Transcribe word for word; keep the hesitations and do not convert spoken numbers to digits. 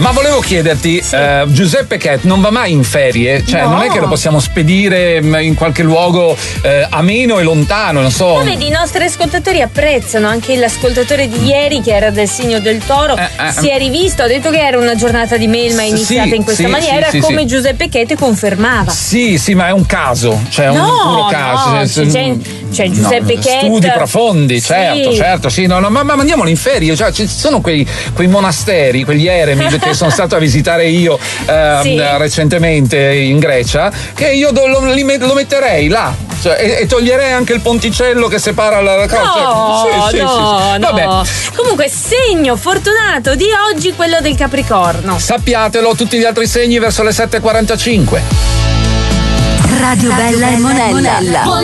Ma volevo chiederti, Sì. eh, Giuseppe Cat non va mai in ferie? Cioè, No. non è che lo possiamo spedire in qualche luogo eh, ameno e lontano, non so. Ma vedi, i nostri ascoltatori apprezzano, anche l'ascoltatore di ieri che era del segno del Toro Eh, eh, si è rivisto, ha detto che era una giornata di melma iniziata Sì, in questa sì, maniera, sì, sì, come sì. Giuseppe Chete confermava. Sì, sì, ma è un caso, cioè un No, puro caso. no, Se- c'è- c'è Giuseppe no, Cat. Studi profondi, Sì. certo, certo, sì, no, no, ma, ma andiamolo in ferie, cioè ci sono quei, quei monasteri, quegli eremi che sono stato a visitare io ehm, Sì. recentemente in Grecia, che io do- lo, li met- lo metterei là. Cioè, e, e toglierei anche il ponticello che separa la, la cosa. No, Cioè, sì, sì, no, sì, sì. no. Vabbè, Comunque, segno fortunato di oggi quello del Capricorno. sappiatelo, tutti gli altri segni verso le sette e quarantacinque. Radio Bella e Monella.